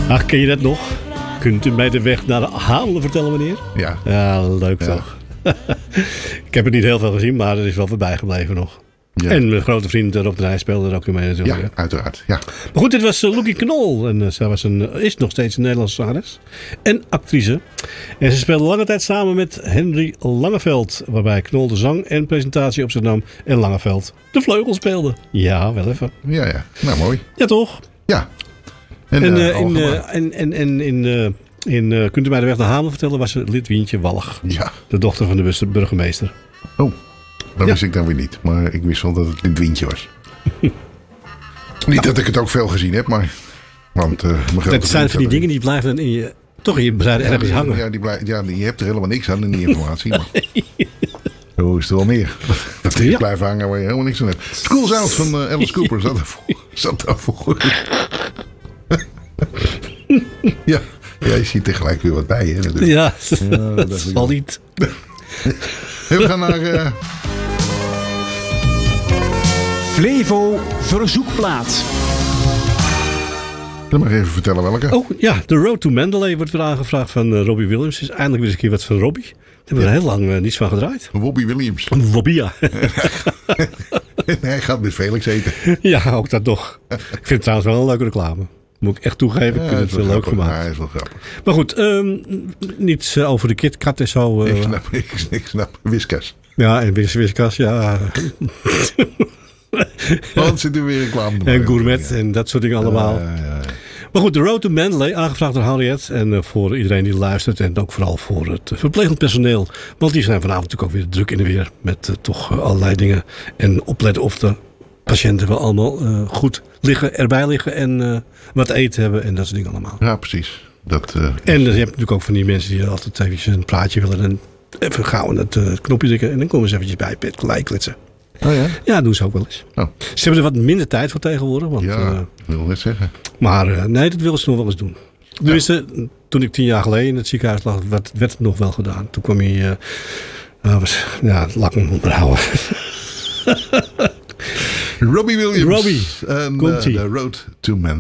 Ach, ken je dat nog? Kunt u mij de weg naar de Hamelen vertellen, meneer? Ja. Ja, leuk toch? Ik heb het niet heel veel gezien, maar er is wel voorbij gebleven nog. Ja. En mijn grote vriend Rob de Rij speelde er ook in mee natuurlijk. Ja, uiteraard. Ja. Maar goed, dit was Loekie Knol. En zij is nog steeds een Nederlandse zangeres en actrice. En ze speelde lange tijd samen met Henry Langeveld. Waarbij Knol de zang en presentatie op zich nam. En Langeveld de vleugel speelde. Ja, wel even. Ja. Nou, mooi. Ja, toch? Ja. Kunt u mij de weg naar Hamelen vertellen, was ze Lidwientje Wallig. Ja. De dochter van de burgemeester. Oh, dat wist ik dan weer niet. Maar ik wist wel dat het een windje was. Niet dat ik het ook veel gezien heb, maar... Want, dat zijn van die dingen die blijven in je... Toch in je brein ergens hangen. Ja, je hebt er helemaal niks aan in die informatie. Maar zo is er wel meer. Dat die blijven hangen waar je helemaal niks aan hebt. Schools Out van Alice Cooper zat daarvoor. Ja, je ziet tegelijk weer wat bij. Hè, natuurlijk. Ja, dat zal niet. We gaan naar... Flevo Verzoekplaat. Dan mag ik even vertellen welke. Oh ja, The Road to Mandalay wordt weer aangevraagd van Robbie Williams. Is eindelijk weer eens een keer wat van Robbie. Daar hebben we er heel lang niets van gedraaid. Robbie Williams. Robbie, ja. Hij gaat met Felix eten. Ja, ook dat toch. Ik vind het trouwens wel een leuke reclame. Moet ik echt toegeven. Ik vind het wel leuk gemaakt. Ja, hij is wel grappig. Maar goed, niets over de KitKat en zo. Ik snap. Whiskas. Ja, en Whiskas, ja. Want zit er weer reclame erbij. En gourmet en dat soort dingen allemaal. Ja. Maar goed, The Road to Mandalay, aangevraagd door Harriet. En voor iedereen die luistert. En ook vooral voor het verplegend personeel. Want die zijn vanavond natuurlijk ook weer druk in de weer. Met toch allerlei dingen. En opletten of de patiënten wel allemaal goed erbij liggen. En wat eten hebben. En dat soort dingen allemaal. Ja, precies. En je hebt natuurlijk ook van die mensen die altijd even een praatje willen. En even gauw aan het knopje drukken. En dan komen ze eventjes bij gelijk kletsen. Oh ja? Ja, dat doen ze ook wel eens. Oh. Ze hebben er wat minder tijd voor tegenwoordig. Want, ja, wil net zeggen. Maar nee, dat willen ze nog wel eens doen. Tenminste, toen ik 10 jaar geleden in het ziekenhuis lag, werd het nog wel gedaan. Toen kwam hij... laat me onderhouden. Robbie Williams. Robbie, en komt-ie. The Road to Mandalay.